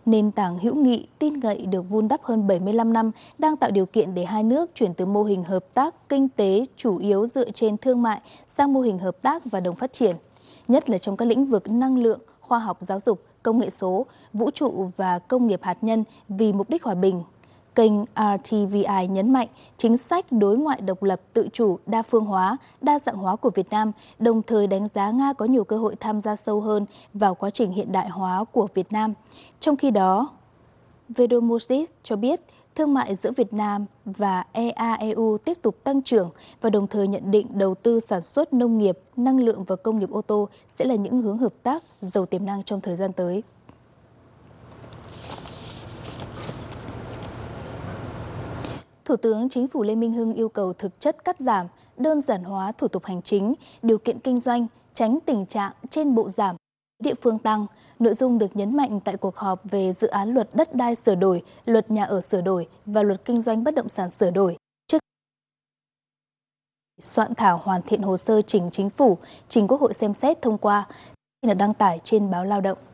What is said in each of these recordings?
Nền tảng hữu nghị tin cậy được vun đắp hơn 75 năm đang tạo điều kiện để hai nước chuyển từ mô hình hợp tác kinh tế chủ yếu dựa trên thương mại sang mô hình hợp tác và đồng phát triển, nhất là trong các lĩnh vực năng lượng, khoa học giáo dục, công nghệ số, vũ trụ và công nghiệp hạt nhân vì mục đích hòa bình. Kênh RTVI nhấn mạnh chính sách đối ngoại độc lập, tự chủ, đa phương hóa, đa dạng hóa của Việt Nam, đồng thời đánh giá Nga có nhiều cơ hội tham gia sâu hơn vào quá trình hiện đại hóa của Việt Nam. Trong khi đó, Vedomosis cho biết thương mại giữa Việt Nam và EAEU tiếp tục tăng trưởng và đồng thời nhận định đầu tư sản xuất nông nghiệp, năng lượng và công nghiệp ô tô sẽ là những hướng hợp tác giàu tiềm năng trong thời gian tới. Thủ tướng Chính phủ Lê Minh Hưng yêu cầu thực chất cắt giảm, đơn giản hóa thủ tục hành chính, điều kiện kinh doanh, tránh tình trạng trên bộ giảm, địa phương tăng. Nội dung được nhấn mạnh tại cuộc họp về dự án luật đất đai sửa đổi, luật nhà ở sửa đổi và luật kinh doanh bất động sản sửa đổi. Trước soạn thảo hoàn thiện hồ sơ trình Chính phủ, trình Quốc hội xem xét thông qua, là đăng tải trên báo Lao động.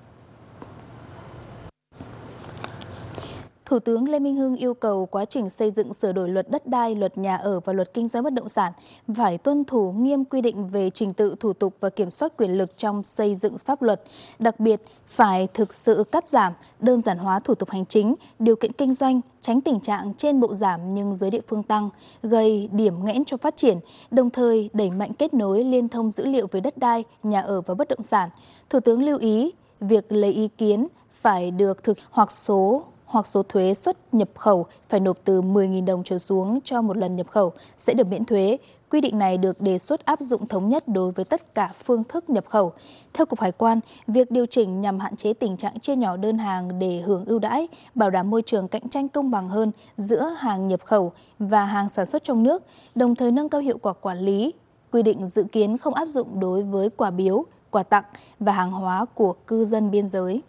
Thủ tướng Lê Minh Hưng yêu cầu quá trình xây dựng sửa đổi luật đất đai, luật nhà ở và luật kinh doanh bất động sản phải tuân thủ nghiêm quy định về trình tự thủ tục và kiểm soát quyền lực trong xây dựng pháp luật. Đặc biệt, phải thực sự cắt giảm, đơn giản hóa thủ tục hành chính, điều kiện kinh doanh, tránh tình trạng trên bộ giảm nhưng dưới địa phương tăng, gây điểm nghẽn cho phát triển, đồng thời đẩy mạnh kết nối liên thông dữ liệu về đất đai, nhà ở và bất động sản. Thủ tướng lưu ý, việc lấy ý kiến phải được thực hoặc số thuế xuất nhập khẩu phải nộp từ 10.000 đồng trở xuống cho một lần nhập khẩu sẽ được miễn thuế. Quy định này được đề xuất áp dụng thống nhất đối với tất cả phương thức nhập khẩu. Theo Cục Hải quan, việc điều chỉnh nhằm hạn chế tình trạng chia nhỏ đơn hàng để hưởng ưu đãi, bảo đảm môi trường cạnh tranh công bằng hơn giữa hàng nhập khẩu và hàng sản xuất trong nước, đồng thời nâng cao hiệu quả quản lý. Quy định dự kiến không áp dụng đối với quà biếu, quà tặng và hàng hóa của cư dân biên giới.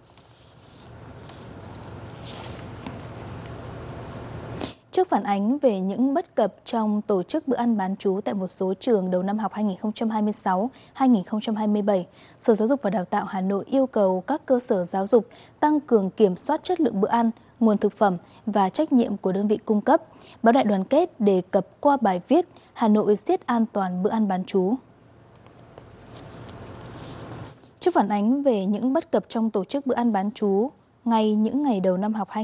Trước phản ánh về những bất cập trong tổ chức bữa ăn bán trú tại một số trường đầu năm học 2026-2027, Sở Giáo dục và Đào tạo Hà Nội yêu cầu các cơ sở giáo dục tăng cường kiểm soát chất lượng bữa ăn, nguồn thực phẩm và trách nhiệm của đơn vị cung cấp. Báo Đại Đoàn kết đề cập qua bài viết Hà Nội siết an toàn bữa ăn bán trú. Trước phản ánh về những bất cập trong tổ chức bữa ăn bán trú, những ngày đầu năm học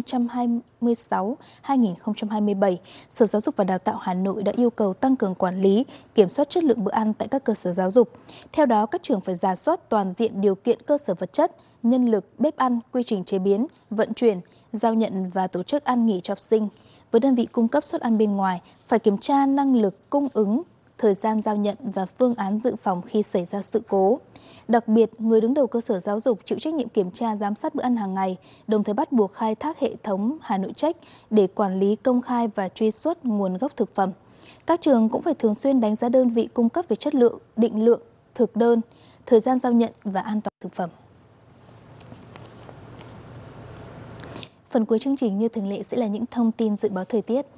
2026-2027, Sở Giáo dục và Đào tạo Hà Nội đã yêu cầu tăng cường quản lý, kiểm soát chất lượng bữa ăn tại các cơ sở giáo dục. Theo đó, các trường phải rà soát toàn diện điều kiện cơ sở vật chất, nhân lực, bếp ăn, quy trình chế biến, vận chuyển, giao nhận và tổ chức ăn nghỉ cho học sinh. Với đơn vị cung cấp suất ăn bên ngoài, phải kiểm tra năng lực cung ứng, thời gian giao nhận và phương án dự phòng khi xảy ra sự cố. Đặc biệt, người đứng đầu cơ sở giáo dục chịu trách nhiệm kiểm tra giám sát bữa ăn hàng ngày, đồng thời bắt buộc khai thác hệ thống Hà Nội Check để quản lý công khai và truy xuất nguồn gốc thực phẩm. Các trường cũng phải thường xuyên đánh giá đơn vị cung cấp về chất lượng, định lượng, thực đơn, thời gian giao nhận và an toàn thực phẩm. Phần cuối chương trình như thường lệ sẽ là những thông tin dự báo thời tiết.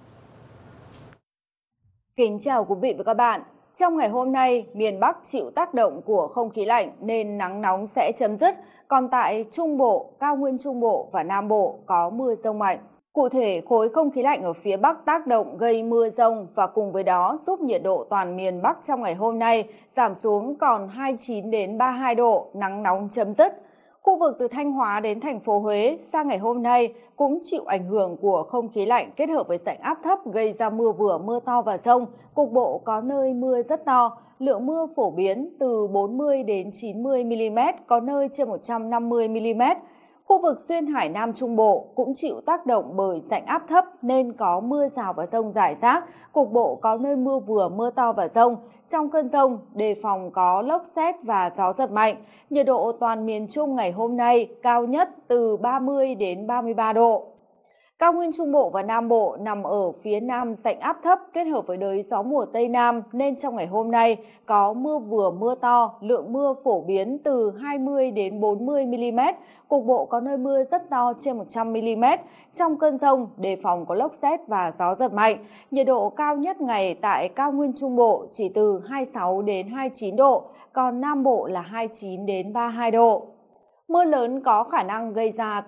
Kính chào quý vị và các bạn. Trong ngày hôm nay, miền Bắc chịu tác động của không khí lạnh nên nắng nóng sẽ chấm dứt, còn tại Trung Bộ, Cao Nguyên Trung Bộ và Nam Bộ có mưa dông mạnh. Cụ thể, khối không khí lạnh ở phía Bắc tác động gây mưa dông và cùng với đó giúp nhiệt độ toàn miền Bắc trong ngày hôm nay giảm xuống còn 29 đến 32 độ, nắng nóng chấm dứt. Khu vực từ Thanh Hóa đến thành phố Huế sang ngày hôm nay cũng chịu ảnh hưởng của không khí lạnh kết hợp với rãnh áp thấp gây ra mưa vừa mưa to và dông, cục bộ có nơi mưa rất to, lượng mưa phổ biến từ 40 đến 90 mm, có nơi trên 150 mm. Khu vực duyên hải Nam Trung Bộ cũng chịu tác động bởi rãnh áp thấp nên có mưa rào và dông rải rác, cục bộ có nơi mưa vừa mưa to và dông. Trong cơn dông, đề phòng có lốc sét và gió giật mạnh. Nhiệt độ toàn miền Trung ngày hôm nay cao nhất từ 30 đến 33 độ. Cao Nguyên Trung Bộ và Nam Bộ nằm ở phía nam rãnh áp thấp kết hợp với đới gió mùa Tây Nam nên trong ngày hôm nay có mưa vừa mưa to, lượng mưa phổ biến từ 20 đến 40 mm, cục bộ có nơi mưa rất to trên 100 mm. Trong cơn dông, đề phòng có lốc sét và gió giật mạnh. Nhiệt độ cao nhất ngày tại Cao Nguyên Trung Bộ chỉ từ 26 đến 29 độ, còn Nam Bộ là 29 đến 32 độ. Mưa lớn có khả năng gây ra